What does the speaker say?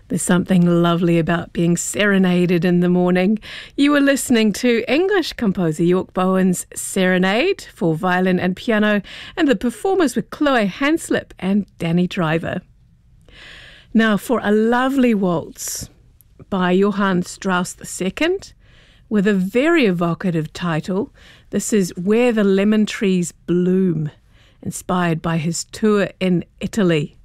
There's something lovely about being serenaded in the morning. You were listening to English composer York Bowen's Serenade for violin and piano, and the performers were Chloe Hanslip and Danny Driver. Now for a lovely waltz by Johann Strauss II with a very evocative title. This is Where the Lemon Trees Bloom, inspired by his tour in Italy.